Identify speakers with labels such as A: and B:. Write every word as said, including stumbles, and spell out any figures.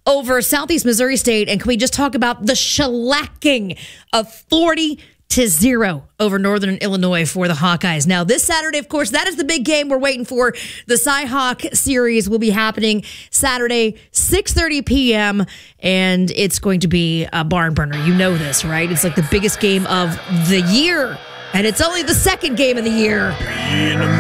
A: over Southeast Missouri State. And can we just talk about the shellacking of forty to zero over Northern Illinois for the Hawkeyes. Now, this Saturday, of course, that is the big game we're waiting for. The Cy-Hawk series will be happening Saturday, six thirty p.m., and it's going to be a barn burner. You know this, right? It's like the biggest game of the year, and it's only the second game of the year.